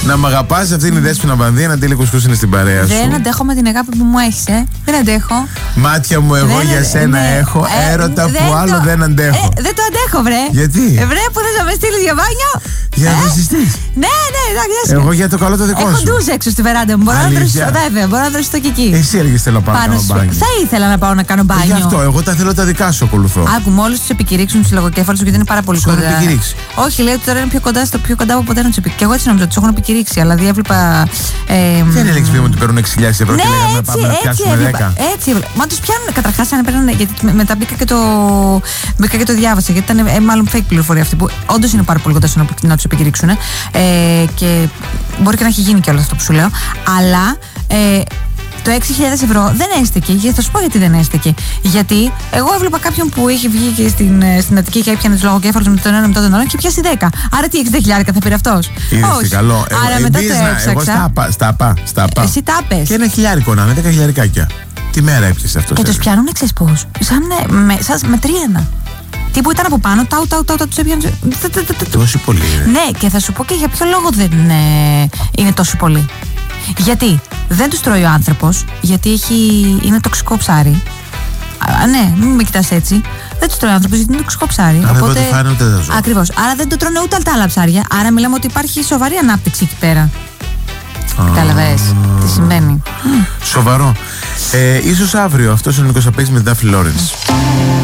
Να μ' αγαπάς, αυτή είναι η Δέσποινα Βανδύ. Ένα τέλειο κουσκούς είναι στην παρέα σου. Δεν αντέχω με την αγάπη που μου έχεις, Δεν αντέχω. Μάτια μου, εγώ για σένα έχω. Έρωτα που άλλο δεν αντέχω. Δεν το αντέχω, βρε. Γιατί? Βρε, που δεν θα με στείλεις για μπάνιο. Για να δεσιστείς. Ναι, εντάξει. Εγώ για το καλό το δικό σου. Έχω ντουζ έξω στη βεράντα μου. Μπορώ να δροσιστώ, βέβαια. Μπορώ να δροσιστώ και εκεί. Εσύ έλεγες θέλω να πάω να κάνω μπάνιο. Θα ήθελα να πάω να κάνω μπάνιο. Γι' αυτό, εγώ τα θέλω τα δικά σου ακολουθώ. Άκου, μόλις τους επικηρύξουν τους λογοκέφαλους, γιατί είναι πάρα πολύ κοντά. Τους έχουν επικηρύξει. Όχι, λέει ότι τώρα είναι πιο κοντά από ποτέ να τους επικηρύξει. Και εγώ έτσι νομίζω ότι τους έχουν επικηρύξει. Αλλά διέβλεπα. Δεν έλεγες πριν ότι παίρνουν 6.000 ευρώ και λέγαμε πάμε να πιάσουμε 10. Έτσι έβλεπα. Μα τους πιάνουν καταρχάς αν παίρνουν. Γιατί μετά μπήκα και το διάβασα. Γιατί ήταν μάλλον fake πληροφορία αυτή που όντως είναι πάρα πολύ κοντά στο να τους επικηρύξουν. Και μπορεί και να έχει γίνει και όλο αυτό που σου λέω. Αλλά. Το 6.000 ευρώ δεν έστεκε. Θα σου πω γιατί δεν έστεκε. Γιατί εγώ έβλεπα κάποιον που είχε βγει και στην Αττική και έπιανε τους λογοκέφαλους με τον ένα μετά τον άλλο και πιάσει 10. Άρα τι, 60.000 θα πήρε αυτός? Όχι. Καλό. Άρα μετά το έψαξα. Εγώ στα απά. Εσύ τα πες. Και ένα χιλιάρικο να είναι, 10.000. Τι μέρα έπιασε αυτό? Και τους πιάνουν, ξέρεις πώς? Σαν με τρίανα. Τι που ήταν από πάνω, τους έπιανε. Τόσο πολύ. Ναι, και θα σου πω και για ποιο λόγο δεν είναι τόσο πολύ. Γιατί δεν τους τρώει ο άνθρωπος, γιατί είναι τοξικό ψάρι. Ναι, μην με κοιτάς έτσι. Δεν τους τρώει ο άνθρωπος γιατί είναι τοξικό ψάρι. Άρα οπότε δεν το φάνε ούτε τα ζώα. Ακριβώς. Άρα δεν το τρώνε ούτε τα άλλα ψάρια. Άρα μιλάμε ότι υπάρχει σοβαρή ανάπτυξη εκεί πέρα. Κατάλαβες τι συμβαίνει? Σοβαρό. Ίσως αύριο αυτός ο Νίκος Απέξης με την Daphne Lawrence.